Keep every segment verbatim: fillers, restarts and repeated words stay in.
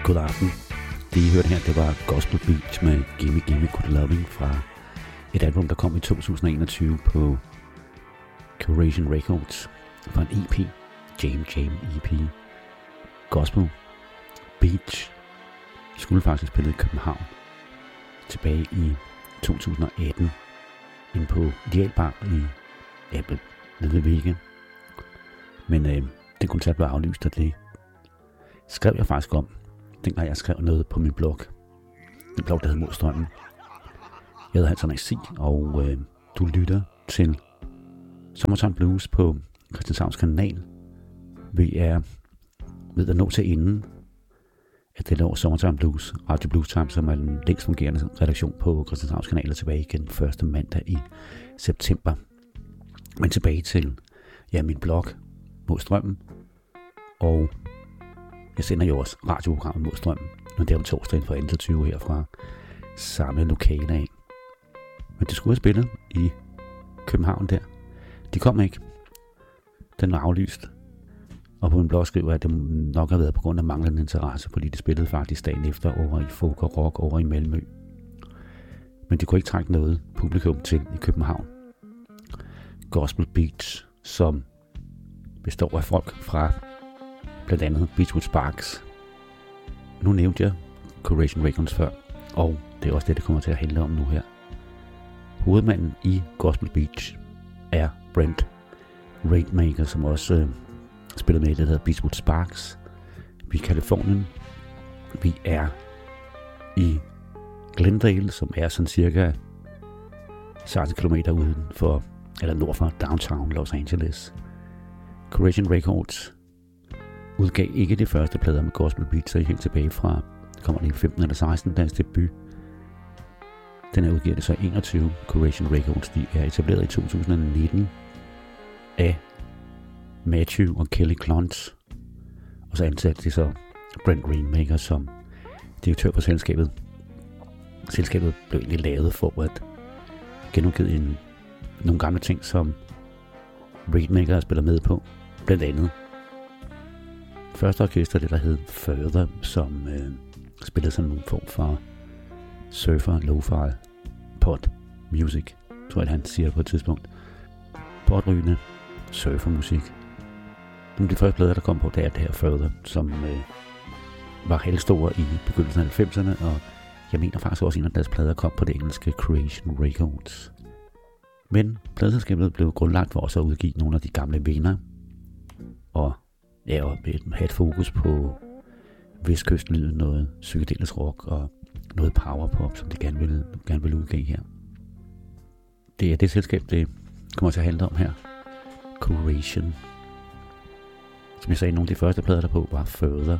God aften. Det I hørte her, det var Gospel Beach med Gimme Gimme Good Loving fra et album, der kom i to tusind og enogtyve på Curation Records fra en E P, Jam Jam E P. Gospel Beach skulle faktisk spille i København tilbage i to tusind og atten inde på Idealbar i Apple nede ved Vega. Men øh, den koncert blev aflyst, og det skrev jeg faktisk om, dengang jeg skrev noget på min blog. En blog, der hed Modstrømmen. Jeg hedder Hans Henrik Sig, og øh, du lytter til Summertime Blues på Christianshavns kanal. Vi er ved at nå til enden af det år Summertime Blues, Radio Blues Time, som er den længst fungerende redaktion på Christianshavns kanal, tilbage igen første mandag i september. Men tilbage til ja, min blog Modstrømmen, og jeg sender jo også radioprogrammet Modstrømmen, når det er om torsdagen fra elleve tyve herfra samme lokale af. Men det skulle have spillet i København der. De kom ikke. Den var aflyst. Og på min blog skriver, at det nok har været på grund af manglende interesse, fordi de spillede faktisk dagen efter over i folk og rock over i Malmø. Men de kunne ikke trække noget publikum til i København. Gospel Beach, som består af folk fra blandt andet Beachwood Sparks. Nu nævnte jeg Curation Records før, og det er også det, det kommer til at handle om nu her. Hovedmanden i Gospel Beach er Brent Rainmaker, som også øh, spiller med i det, der hedder Beachwood Sparks. Vi er i Californien. Vi er i Glendale, som er sådan cirka seksten kilometer uden for, eller nord for downtown Los Angeles. Curation Records udgav ikke de første plader med Gospel Beach, så helt tilbage fra, kommer det i femten eller seksten, deres debut. Den er udgivet det så i enogtyve. Curation Records, de er etableret i to tusind og nitten af Matthew og Kelly Klontz, og så ansatte de så Brent Rainmaker som direktør for selskabet. Selskabet blev egentlig lavet for at genudgive en, nogle gamle ting, som Rainmaker har spillet med på, blandt andet første orkester, det der hed Further, som øh, spillede sådan en form for surfer, lo-fi, pod music, tror jeg han siger på et tidspunkt. Podrygende surfermusik. Nogle af de første plader, der kom på, det er det her Further, som øh, var helt store i begyndelsen af halvfemserne, og jeg mener faktisk også, en af deres plader kom på det engelske Curation Records. Men pladeselskabet blev grundlagt for også at udgive nogle af de gamle venner, og ja, og have et fokus på vestkystlyden, noget psykedelisk rock og noget powerpop, som de gerne vil, gerne vil udgive her. Det er det selskab, det kommer til at handle om her. Curation. Som jeg sagde, nogle af de første plader derpå var Further.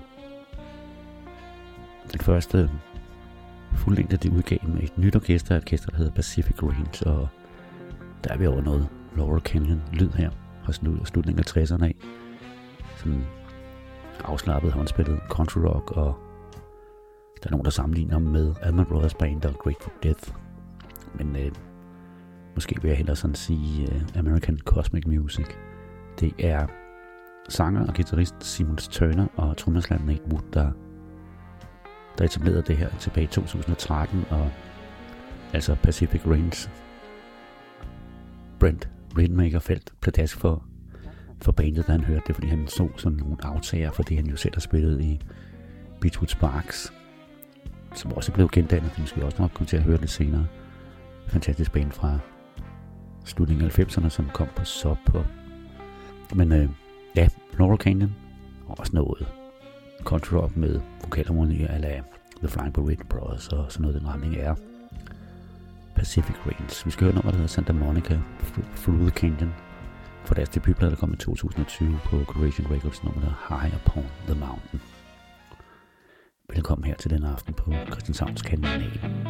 Den første fuldlængde, de udgav med et nyt orkester, et orkester, der hedder Pacific Range, og der er vi over noget Laurel Canyon lyd her fra slutningen af tresserne af. Sådan afslappet håndspillet country rock, og der er nogen, der sammenligner med Allman Brothers Band og Grateful Death. Men øh, måske vil jeg hellere sådan sige øh, American Cosmic Music. Det er sanger og guitarist Simon Turner og trommeslager Nate Wood, der, der etablerede det her tilbage i to tusind og tretten, og altså Pacific Range. Brent Rainmaker faldt pladask for for bandet, da han hørte det, fordi han så sådan nogle aftager, fordi han jo selv har spillet i Beachwood Sparks, som også blev gendannet, det skal vi også nok komme til at høre lidt senere. Fantastisk band fra slutningen af halvfemserne, som kom på Sub Pop. Men øh, ja, Laurel Canyon, og også noget country rock med vokalharmonier ala The Flying Burrito Brothers og sådan noget, den retning er Pacific Range. Vi skal høre noget, der hedder Santa Monica Through the Canyon, for deres debutplade, der kom i to tusind og tyve på Curation Records, nummeret High Upon the Mountain. Velkommen her til den aften på Christianshavns kanal.